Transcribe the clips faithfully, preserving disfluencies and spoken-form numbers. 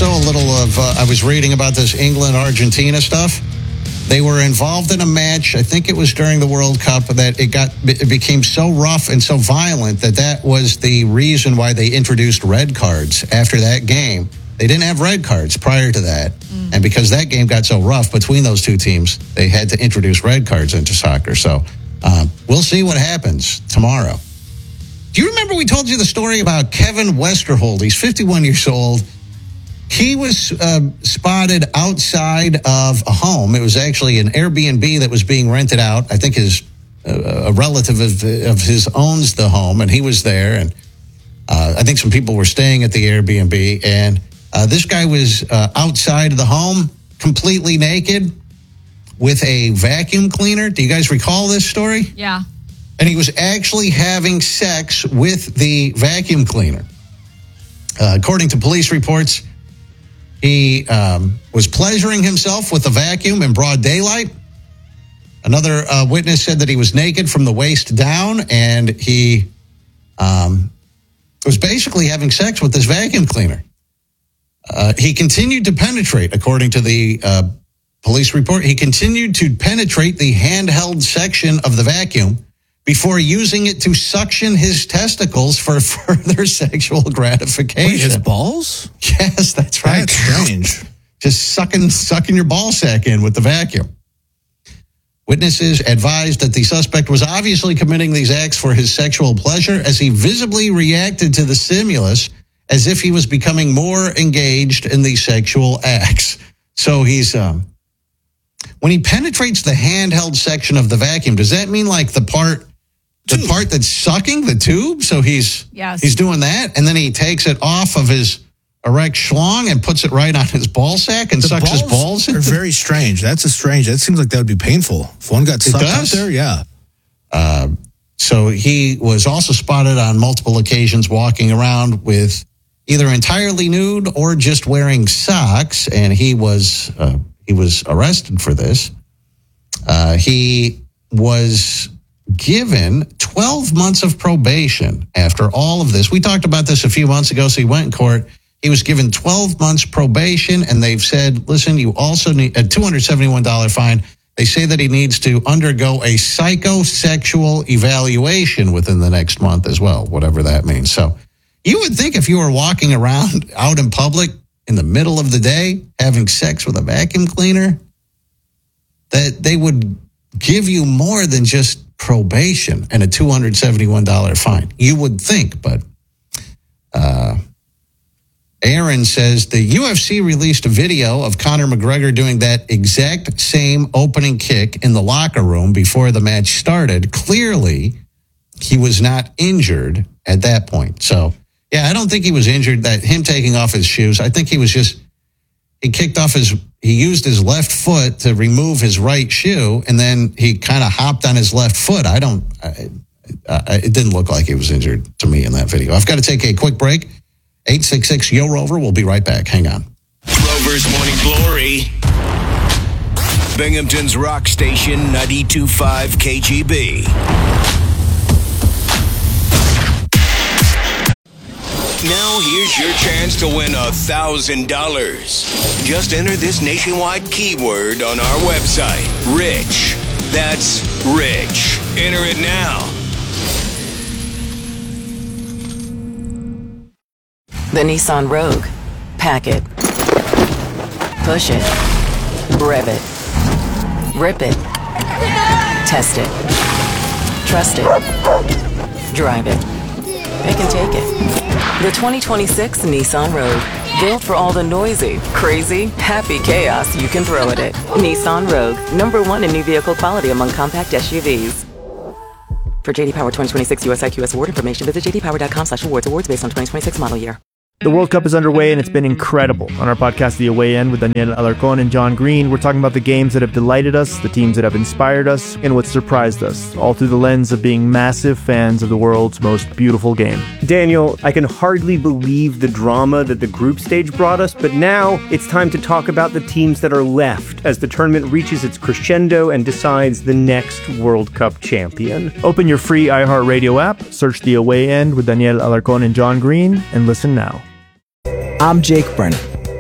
also a little of, uh, I was reading about this England-Argentina stuff. They were involved in a match, I think it was during the World Cup, that it got it became so rough and so violent that that was the reason why they introduced red cards after that game. They didn't have red cards prior to that. Mm. And because that game got so rough between those two teams, they had to introduce red cards into soccer. So um, we'll see what happens tomorrow. Do you remember we told you the story about Kevin Westerhold? He's fifty-one years old. He was uh, spotted outside of a home. It was actually an Airbnb that was being rented out. I think his uh, a relative of, of his owns the home, and he was there. And uh, I think some people were staying at the Airbnb. And uh, this guy was uh, outside of the home, completely naked, with a vacuum cleaner. Do you guys recall this story? Yeah. And he was actually having sex with the vacuum cleaner. Uh, according to police reports, he um, was pleasuring himself with the vacuum in broad daylight. Another uh, witness said that he was naked from the waist down, and he um, was basically having sex with this vacuum cleaner. Uh, he continued to penetrate, according to the uh, police report. He continued to penetrate the handheld section of the vacuum before using it to suction his testicles for further sexual gratification. Wait, his balls? Yes, that's right. That's strange. Just sucking, sucking your ball sack in with the vacuum. Witnesses advised that the suspect was obviously committing these acts for his sexual pleasure, as he visibly reacted to the stimulus as if he was becoming more engaged in the sexual acts. So he's... um. When he penetrates the handheld section of the vacuum, does that mean like the part... The tube. part that's sucking the tube, so he's yes. he's doing that, and then he takes it off of his erect schlong and puts it right on his ball sack and the sucks balls his balls. Are into... very strange. That's a strange. That seems like that would be painful. If one got sucked out there, yeah. Uh, so he was also spotted on multiple occasions walking around with either entirely nude or just wearing socks, and he was uh, he was arrested for this. Uh, he was given twelve months of probation after all of this. We talked about this a few months ago, so he went in court. He was given twelve months probation, and they've said, listen, you also need a two hundred seventy-one dollars fine. They say that he needs to undergo a psychosexual evaluation within the next month as well, whatever that means. So you would think if you were walking around out in public in the middle of the day having sex with a vacuum cleaner, that they would give you more than just probation and a two hundred seventy-one dollars fine. You would think, but uh, Aaron says the U F C released a video of Conor McGregor doing that exact same opening kick in the locker room before the match started. Clearly, he was not injured at that point. So, yeah, I don't think he was injured. That him taking off his shoes, I think he was just, he kicked off his, he used his left foot to remove his right shoe, and then he kind of hopped on his left foot. I don't, I, I, it didn't look like he was injured to me in that video. I've got to take a quick break. eight six six, Y O, Rover. We'll be right back. Hang on. Rover's Morning Glory. Binghamton's Rock Station, ninety-two point five K G B. Now here's your chance to win one thousand dollars. Just enter this nationwide keyword on our website, Rich. That's Rich. Enter it now. The Nissan Rogue. Pack it. Push it. Rev it. Rip it. Test it. Trust it. Drive it. Pick and take it. The twenty twenty-six Nissan Rogue. Built for all the noisy, crazy, happy chaos you can throw at it. Nissan Rogue. Number one in new vehicle quality among compact S U Vs. For J D Power twenty twenty-six U S I Q S award information, visit j d power dot com slash awards. Awards based on twenty twenty-six model year. The World Cup is underway, and it's been incredible. On our podcast, The Away End, with Daniel Alarcón and John Green, we're talking about the games that have delighted us, the teams that have inspired us, and what surprised us, all through the lens of being massive fans of the world's most beautiful game. Daniel, I can hardly believe the drama that the group stage brought us, but now it's time to talk about the teams that are left as the tournament reaches its crescendo and decides the next World Cup champion. Open your free iHeartRadio app, search The Away End with Daniel Alarcón and John Green, and listen now. I'm Jake Brennan,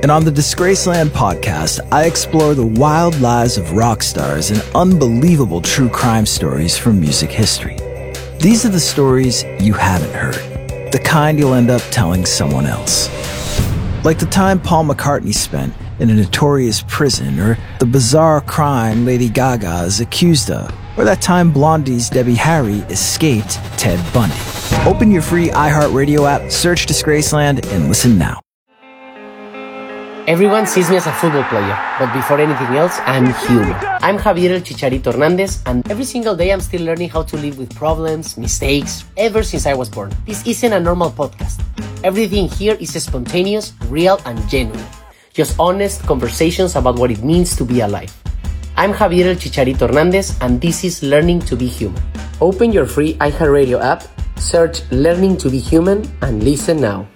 And on the Disgraceland podcast, I explore the wild lives of rock stars and unbelievable true crime stories from music history. These are the stories you haven't heard, the kind you'll end up telling someone else. Like the time Paul McCartney spent in a notorious prison, or the bizarre crime Lady Gaga is accused of, or that time Blondie's Debbie Harry escaped Ted Bundy. Open your free iHeartRadio app, search Disgraceland, and listen now. Everyone sees me as a football player, but before anything else, I'm human. I'm Javier El Chicharito Hernandez, and every single day I'm still learning how to live with problems, mistakes, ever since I was born. This isn't a normal podcast. Everything here is spontaneous, real, and genuine. Just honest conversations about what it means to be alive. I'm Javier El Chicharito Hernandez, and this is Learning to be Human. Open your free iHeartRadio app, search Learning to be Human, and listen now.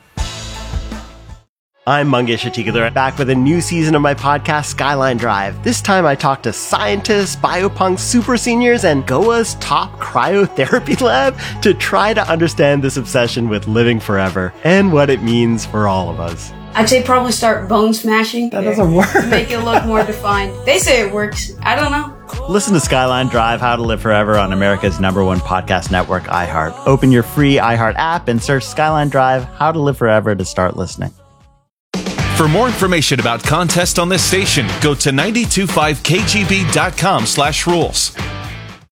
I'm Mangesh Hattikudur, back with a new season of my podcast, Skyline Drive. This time I talk to scientists, biopunks, super seniors, and Goa's top cryotherapy lab to try to understand this obsession with living forever and what it means for all of us. I'd say probably start bone smashing. That doesn't work. Make it look more defined. They say it works. I don't know. Listen to Skyline Drive, How to Live Forever on America's number one podcast network, iHeart. Open your free iHeart app and search Skyline Drive, How to Live Forever to start listening. For more information about contests on this station, go to nine two five K G B dot com slash rules.